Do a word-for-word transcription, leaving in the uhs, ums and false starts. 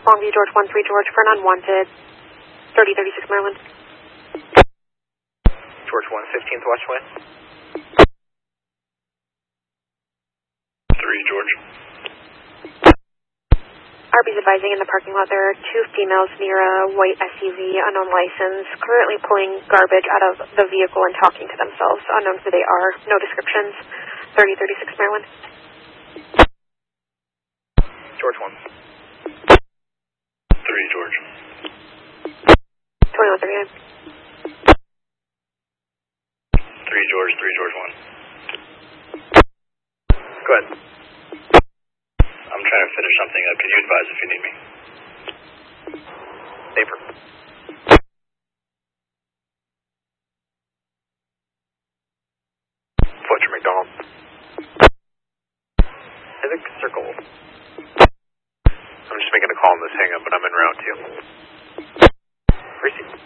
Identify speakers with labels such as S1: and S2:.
S1: Longview George one three George for an unwanted, thirty thirty-six Maryland.
S2: George one, fifteenth Westway. three George.
S1: R B's advising in the parking lot there are two females near a white S U V, unknown license, currently pulling garbage out of the vehicle and talking to themselves. Unknown who they are, no descriptions. thirty thirty-six Maryland.
S2: George one. three George.
S1: twenty-one thirty-nine.
S2: three George, three George one. Go ahead. I'm trying to finish something up. Can you advise if you need me? Paper. Fletcher McDonald. I think circle. I'm just making a call on this hang up, but I'm en route to you. Receive.